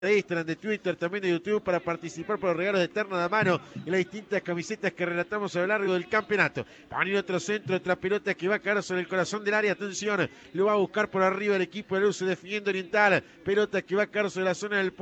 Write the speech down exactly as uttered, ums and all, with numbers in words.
de Instagram, de Twitter, también de YouTube para participar por los regalos de Eterna de mano y las distintas camisetas que relatamos a lo largo del campeonato. Va a venir otro centro, otra pelota que va a caer sobre el corazón del área. Atención, lo va a buscar por arriba el equipo de Luce defendiendo Oriental. Pelota que va a caer sobre la zona del punto.